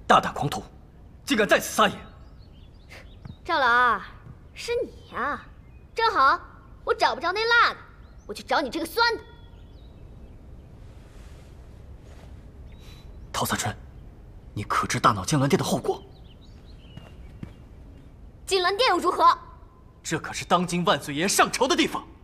大胆狂徒，竟敢在此撒野！ 赵老，是你呀！正好，我找不着那辣的，我去找你这个酸的。 陶三春，你可知大闹金銮殿的后果？ 金銮殿又如何？ 这可是当今万岁爷上朝的地方。